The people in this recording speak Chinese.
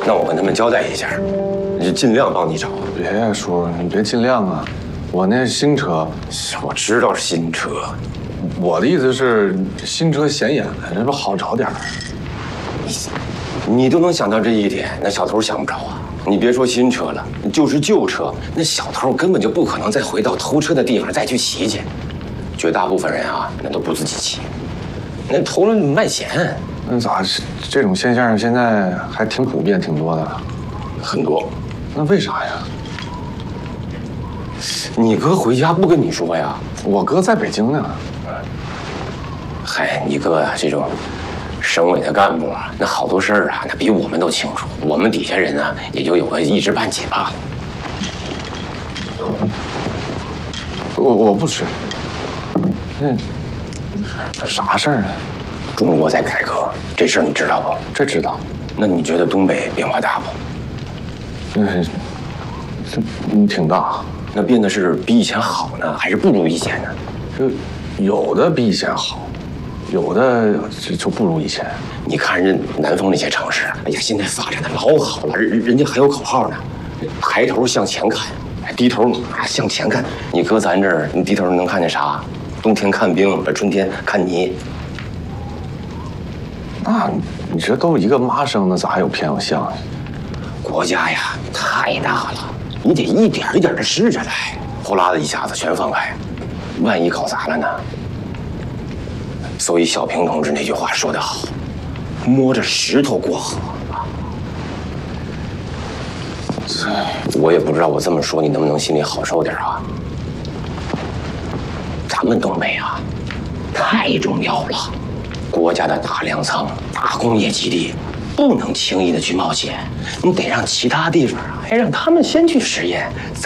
那我跟他们交代一下，就尽量帮你找。 别呀，叔，你别尽量啊！我那新车， 我知道是新车， 我的意思是新车显眼了，这不好找点儿。 你都能想到这一点，那小偷想不着啊！你别说新车了，就是旧车，那小偷根本就不可能再回到偷车的地方再去骑去。绝大部分人啊，那都不自己骑，那偷了卖钱。 那咋是这种现象现在还挺普遍，挺多的？ 很多。 那为啥呀？ 你哥回家不跟你说呀？ 我哥在北京呢。 嗨，你哥啊，这种省委的干部啊，那好多事儿啊，那比我们都清楚。我们底下人呢，也就有个一知半解罢了。 我不吃。那啥事儿啊？ 中国在改革，这事儿你知道不？ 这知道。 那你觉得东北变化大不？ 挺大。 那变得是比以前好呢，还是不如以前呢？ 这有的比以前好，有的就不如以前。 你看人南方那些城市，哎呀，现在发展的老好了，人家还有口号呢，抬头向前看，低头向前看。你搁咱这儿，你低头能看见啥？冬天看冰，春天看泥。 那你这都一个妈生的，咋还有偏有向？ 国家呀，太大了，你得一点一点的试着来，呼啦的一下子全放开，万一搞砸了呢？所以小平同志那句话说得好，摸着石头过河。我也不知道我这么说你能不能心里好受点啊？咱们东北啊，太重要了，国家的大粮仓、大工业基地，不能轻易的去冒险，你得让其他地方还让他们先去实验。